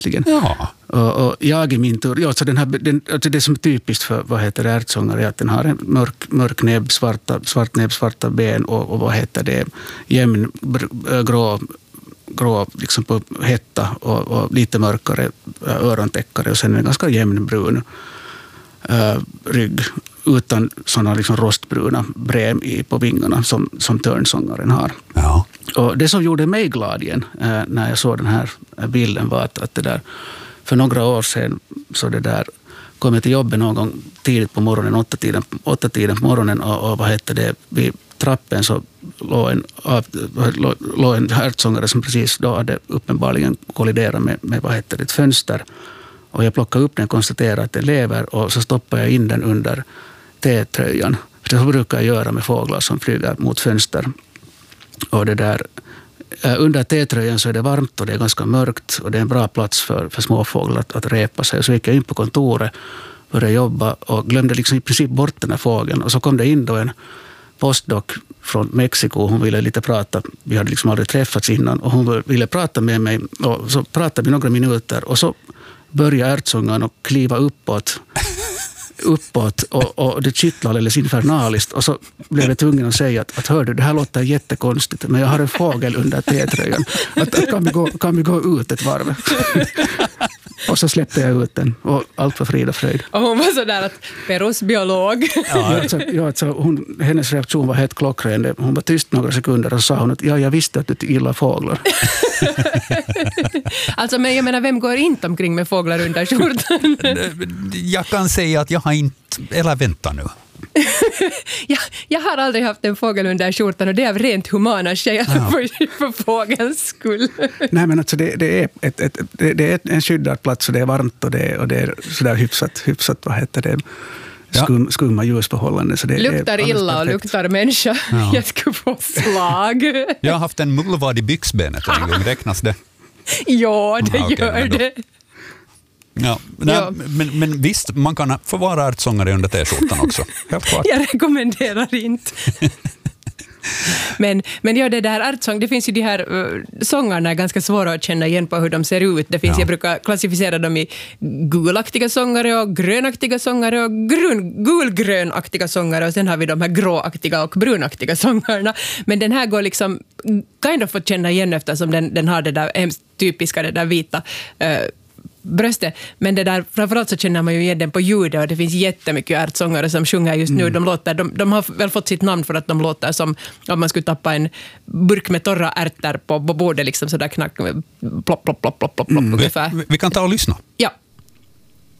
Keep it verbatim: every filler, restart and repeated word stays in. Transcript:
egentligen. Ja. Och, och jag i min tur, ja, så den här, den, alltså det som är typiskt för vad heter det, ärtsångare är att den har en mörk, mörk näbb, svarta, svart näbb, svarta ben och, och vad heter det, jämn grå, grå liksom på hetta och, och lite mörkare örontäckare och sen en ganska jämn brun äh, rygg utan sådana liksom rostbruna bräm i, på vingarna som, som törnsångaren har. Ja. Och det som gjorde mig glad igen äh, när jag såg den här bilden var att, att det där, för några år sedan så det där, kom jag till jobbet någon gång tidigt på morgonen, åtta tiden, åtta tiden på morgonen och, och vad hette det, vid trappen så låg en, låg, låg en ärtsångare som precis då hade uppenbarligen kolliderat med, med vad hette det, ett fönster. Och jag plockade upp den och konstaterade att den lever och så stoppade jag in den under T-tröjan. Det så brukar jag göra med fåglar som flyger mot fönster. Och det där, under T-tröjan så är det varmt och det är ganska mörkt och det är en bra plats för, för småfåglar att, att repa sig. Så gick jag in på kontoret, började jobba och glömde liksom i princip bort den här fågeln. Och så kom det in då en postdoc från Mexiko. Hon ville lite prata. Vi hade liksom aldrig träffats innan och hon ville prata med mig. Och så pratade vi några minuter och så började ärtsångaren att kliva uppåt. uppåt och, och det kittlade alldeles infernaliskt och så blev jag tvungen att säga att, att hör du, det här låter jättekonstigt men jag har en fågel under T-tröjan. Att, att kan, vi gå, kan vi gå ut ett varv? Och så släppte jag ut den och allt var frid och fröjd. Och hon var sådär att Perus biolog. Ja, alltså, ja, alltså, hon, hennes reaktion var helt klockren. Hon var tyst några sekunder och sa hon att ja, jag visste att du gillar fåglar. Alltså, men jag menar, vem går inte omkring med fåglar under skjortan? Jag kan säga att jag har inte, eller vänta nu. jag, jag har aldrig haft en fågel under skjortan och det är av rent humana skäl ja. för, för fågelns skull. Nej, men alltså det, det, är ett, ett, det, det är en skyddad plats och det är varmt och det, och det är sådär hyfsat, hyfsat vad heter det, skum, ja. skumma ljusförhållanden. Så det luktar är illa och luktar människa. Ja. Jag skulle få slag. Jag har haft en mullvad i byxbenet en gång, räknas det? Ja, det ah, okay, gör det. Ja, nej, ja. Men, men visst, man kan få vara ärtsångare under T-skjortan också. Helt klart. Jag rekommenderar inte. men, men ja, det där ärtsång, det finns ju de här uh, sångarna är ganska svåra att känna igen på hur de ser ut. Det finns, ja. Jag brukar klassificera dem i gulaktiga sångare och grönaktiga sångare och grön, gulgrönaktiga sångare och sen har vi de här gråaktiga och brunaktiga sångarna. Men den här går liksom kind of att känna igen eftersom den, den har det där hemskt typiska, det där vita uh, bröstet, men det där, framförallt så känner man ju igen den på ljudet och det finns jättemycket ärtsångare som sjunger just nu. Mm. De, låter, de, de har väl fått sitt namn för att de låter som om man skulle tappa en burk med torra ärtor på, på bordet, liksom sådär knack, plopp, plopp, plopp, plopp, plopp, mm. ungefär. Vi, vi kan ta och lyssna.